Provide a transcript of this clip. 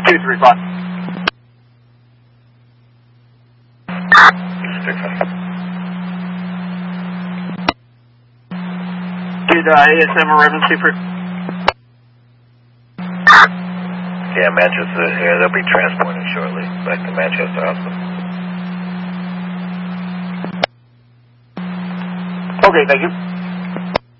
235. Did ASM emergency for? Yeah, Manchester. Yeah, they'll be transporting shortly back to Manchester Hospital. Okay, thank you.